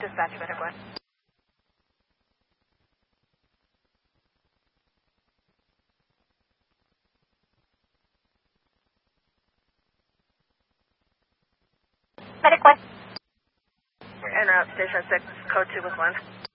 Dispatch, medic 1. Medic 1. En route, Station 6, code 2 with 1.